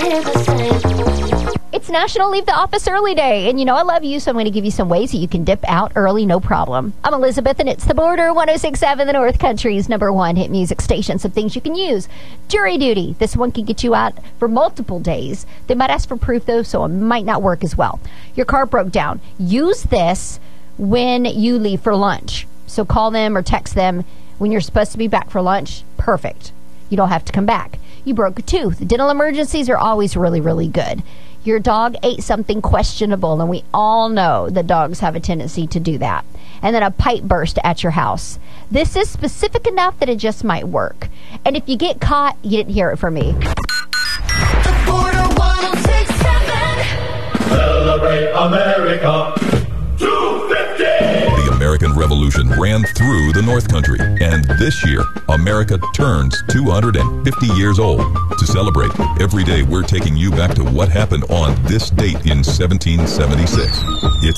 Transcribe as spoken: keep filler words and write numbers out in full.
It's National Leave the Office Early Day, and you know I love you, so I'm going to give you some ways that you can dip out early, no problem. I'm Elizabeth, and it's The Border, one oh six point seven, the North Country's number one hit music station. Some things you can use. Jury duty. This one can get you out for multiple days. They might ask for proof, though, so it might not work as well. Your car broke down. Use this when you leave for lunch. So call them or text them when you're supposed to be back for lunch. Perfect. You don't have to come back. You broke a tooth. Dental emergencies are always really, really good. Your dog ate something questionable, and we all know that dogs have a tendency to do that. And then a pipe burst at your house. This is specific enough that it just might work. And if you get caught, you didn't hear it from me. The Border one oh six point seven. Celebrate America. two fifty. The American Revolution ran through the North Country, and this year, America turns two hundred fifty years old. To celebrate, every day we're taking you back to what happened on this date in seventeen seventy-six. It's